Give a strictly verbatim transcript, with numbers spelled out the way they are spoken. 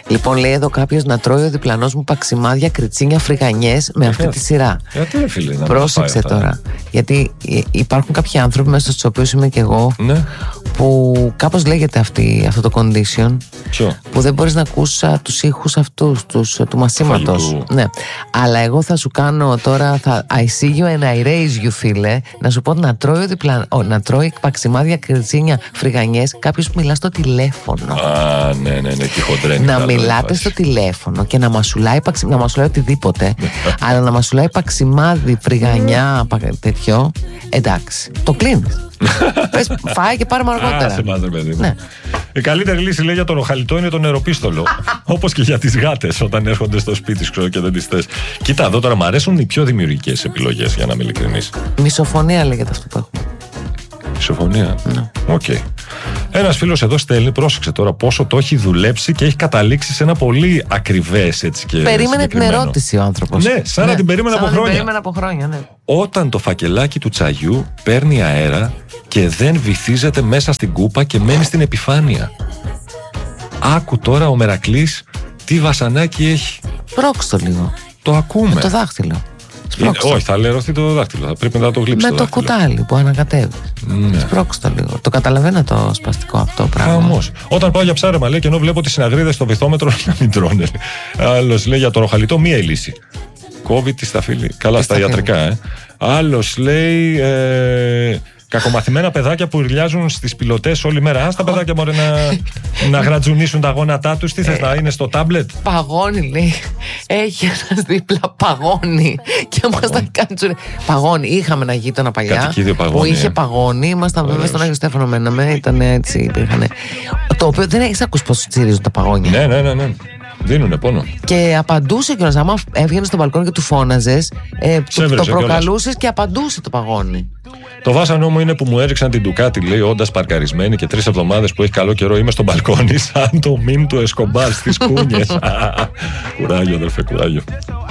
Λοιπόν, λέει εδώ κάποιος να τρώει ο διπλανός μου παξιμάδια, κριτσίνια, φρυγανιές με αυτή τη σειρά. Γιατί ρε φίλε, να πρόσεξε τώρα. Γιατί υπάρχουν κάποιοι άνθρωποι μέσα στους οποίους είμαι και εγώ, ναι, που κάπως λέγεται αυτή, αυτό το condition. Ποιο? Που δεν μπορείς να ακούς τους ήχους αυτούς τους, του μασίματος. Ναι. Αλλά εγώ θα σου κάνω τώρα, θα, I see you and I raise you, φίλε. Να σου πω να τρώει, διπλα, oh, να τρώει παξιμάδια, κριτσίνια, φρυγανιές κάποιος που μιλά στο τηλέφωνο. Α, ναι, ναι, ναι, και χοντρένει. Να μιλάτε στο τηλέφωνο και να μασουλάει, να μασουλάει οτιδήποτε. Αλλά να μασουλάει παξιμάδι, φρυγανιά, τέτοιο. Εντάξει, το κλείνεις. Πες, φάει και πάρε με αργότερα. Α, σε μάζε, παιδί μου. Ναι. Η καλύτερη λύση, λέει, για τον ροχαλιτό είναι το νεροπίστολο. Όπως και για τις γάτες όταν έρχονται στο σπίτι σου και δεν τις θες. Κοίτα, εδώ τώρα μου αρέσουν οι πιο δημιουργικές επιλογές, για να είμαι ειλικρινής. Μισοφωνία λέγεται αυτό που έχουμε. Μισοφωνία. Οκ. Okay. Ένας φίλος εδώ στέλνει, πρόσεξε τώρα πόσο το έχει δουλέψει και έχει καταλήξει σε ένα πολύ ακριβές, έτσι, και περίμενε την ερώτηση ο άνθρωπος. Ναι, σαν ναι, να την περίμενε από χρόνια. Περίμενε από χρόνια, ναι. Όταν το φακελάκι του τσαγιού παίρνει αέρα και δεν βυθίζεται μέσα στην κούπα και μένει στην επιφάνεια. Άκου τώρα ο Μερακλής τι βασανάκι έχει. Πρόξ' το λίγο. Το ακούμε. Με το δάχτυλο. Είναι, όχι, θα λερωθεί το δάχτυλο. Θα πρέπει να το γλύψει. Με το, το κουτάλι που ανακατεύει. Ναι. Σπρώξε το λίγο. Το καταλαβαίνω το σπαστικό αυτό πράγμα. Χαμός. Όταν πάω για ψάρεμα, λέει, και ενώ βλέπω τις συναγρίδες στο βυθόμετρο να μην τρώνε. Άλλος λέει για το ροχαλιτό μία η λύση. Κόβει τη σταφύλη. Καλά, στα ιατρικά, ε. Άλλος λέει. Ε, κακομαθημένα παιδάκια που ουρλιάζουν στις πιλωτές όλη μέρα. Α, τα παιδάκια μπορεί να, να γρατζουνίσουν τα γόνατά τους. Τι θες, να είναι στο τάμπλετ. Παγώνει, λέει. Έχει ένας δίπλα παγώνει. Και μας τα κάνει. Παγώνει. Είχαμε ένα γείτονα παλιά παγώνει, που είχε ε. παγώνει. Ήμασταν βέβαια στον Άγιο Στέφανο μέναμε. Ήταν έτσι, υπήρχαν. Το οποίο δεν έχεις ακούσει πώς τσιρίζουν τα παγώνια. Ναι, ναι, ναι, ναι. Δίνουνε πόνο. Και απαντούσε κιόλας. Άμα έβγαινε στο μπαλκόνι και του φώναζες, ε, το, το προκαλούσες και απαντούσε το παγώνι. Το βάσανό μου είναι που μου έριξαν την Ντουκάτι, λέει, όντας παρκαρισμένη και τρεις εβδομάδες που έχει καλό καιρό είμαι στο μπαλκόνι, σαν το μιμ του Εσκομπάρ στις κούνιες. Κουράγιο, αδερφέ, κουράγιο.